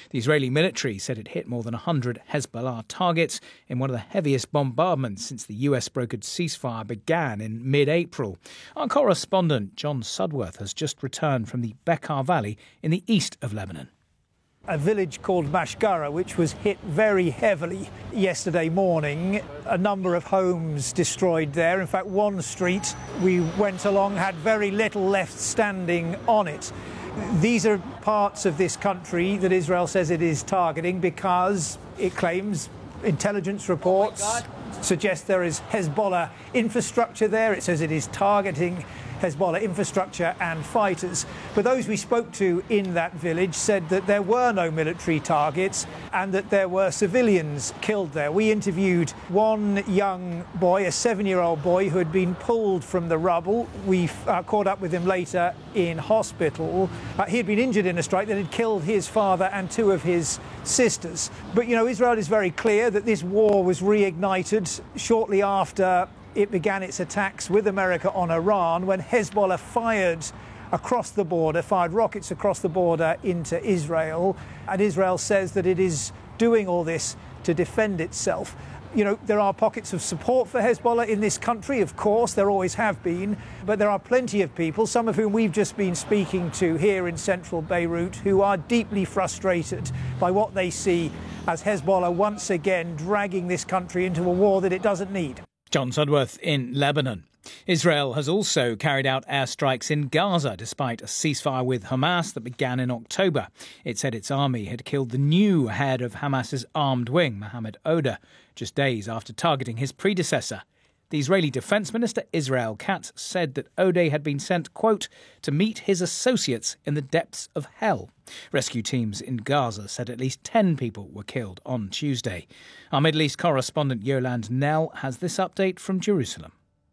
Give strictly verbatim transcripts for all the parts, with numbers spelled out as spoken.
The Israeli military said it hit more than one hundred Hezbollah targets in one of the heaviest bombardments since the U S brokered ceasefire began in mid-April. Our correspondent John Sudworth has just returned from the Bekaa Valley in the east of Lebanon. A village called Mashgara, which was hit very heavily yesterday morning. A number of homes destroyed there. In fact, one street we went along had very little left standing on it. These are parts of this country that Israel says it is targeting because it claims intelligence reports oh suggest there is Hezbollah infrastructure there. It says it is targeting Hezbollah infrastructure and fighters. But those we spoke to in that village said that there were no military targets and that there were civilians killed there. We interviewed one young boy, a seven-year-old boy, who had been pulled from the rubble. We uh, caught up with him later in hospital. Uh, he had been injured in a strike that had killed his father and two of his sisters. But, you know, Israel is very clear that this war was reignited shortly after it began its attacks with America on Iran, when Hezbollah fired across the border, fired rockets across the border into Israel. And Israel says that it is doing all this to defend itself. You know, there are pockets of support for Hezbollah in this country, of course, there always have been, but there are plenty of people, some of whom we've just been speaking to here in central Beirut, who are deeply frustrated by what they see as Hezbollah once again dragging this country into a war that it doesn't need. John Sudworth in Lebanon. Israel has also carried out airstrikes in Gaza despite a ceasefire with Hamas that began in October. It said its army had killed the new head of Hamas's armed wing, Mohammed Oda, just days after targeting his predecessor. The Israeli Defense Minister Israel Katz said that Odeh had been sent, quote, to meet his associates in the depths of hell. Rescue teams in Gaza said at least ten people were killed on Tuesday. Our Middle East correspondent Yolande Knell has this update from Jerusalem.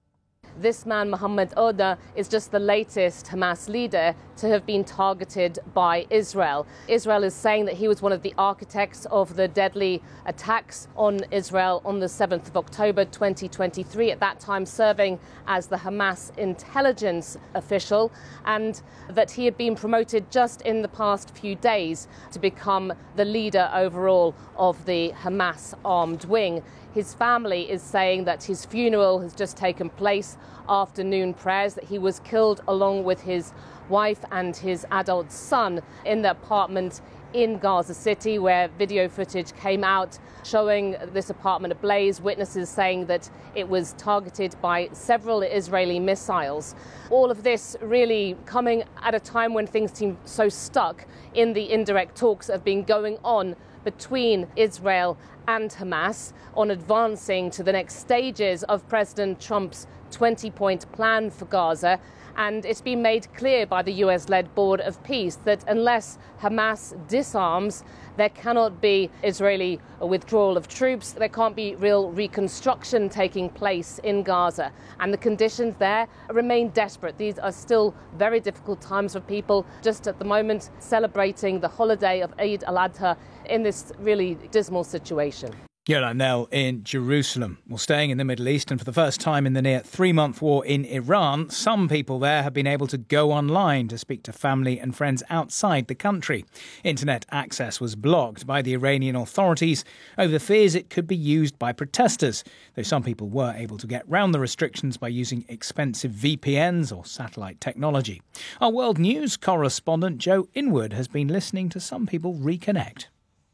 This man, Mohammed Oda, is just the latest Hamas leader to have been targeted by Israel. Israel is saying that he was one of the architects of the deadly attacks on Israel on the seventh of October twenty twenty-three, at that time serving as the Hamas intelligence official, and that he had been promoted just in the past few days to become the leader overall of the Hamas armed wing. His family is saying that his funeral has just taken place after noon prayers, that he was killed along with his wife and his adult son in the apartment in Gaza City, where video footage came out showing this apartment ablaze, witnesses saying that it was targeted by several Israeli missiles. All of this really coming at a time when things seem so stuck in the indirect talks that have been going on between Israel and Hamas on advancing to the next stages of President Trump's twenty-point plan for Gaza. And it's been made clear by the U S-led Board of Peace that unless Hamas disarms, there cannot be Israeli withdrawal of troops, there can't be real reconstruction taking place in Gaza. And the conditions there remain desperate. These are still very difficult times for people, just at the moment celebrating the holiday of Eid al-Adha in this really dismal situation. Yolande Knell in Jerusalem. Well, staying in the Middle East, and for the first time in the near three-month war in Iran, some people there have been able to go online to speak to family and friends outside the country. Internet access was blocked by the Iranian authorities over fears it could be used by protesters, though some people were able to get round the restrictions by using expensive V P Ns or satellite technology. Our World News correspondent Joe Inwood has been listening to some people reconnect.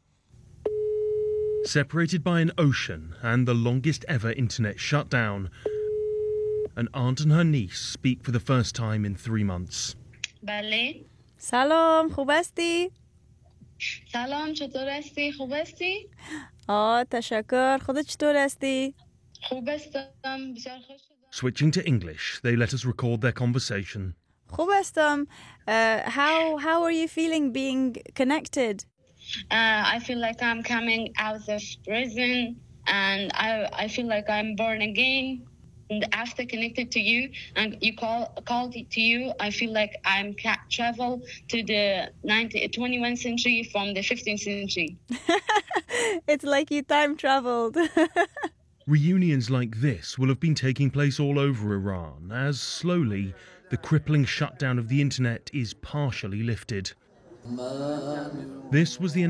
Separated by an ocean and the longest ever internet shutdown, an aunt and her niece speak for the first time in three months. بله. سلام، خوب هستی؟ سلام، چطور هستی؟ خوب هستی؟ آه، تشکر. خودت چطور هستی؟ خوب هستم، بسیار خوش شدم. Switching to English, they let us record their conversation. خوب هستم. Uh, how how are you feeling being connected? Uh, I feel like I'm coming out of prison, and I I feel like I'm born again. And after connected to you, and you call called to you, I feel like I'm ca- travel to the nineteenth, twenty-first century from the fifteenth century. It's like you time traveled. Reunions like this will have been taking place all over Iran as slowly the crippling shutdown of the internet is partially lifted. This was the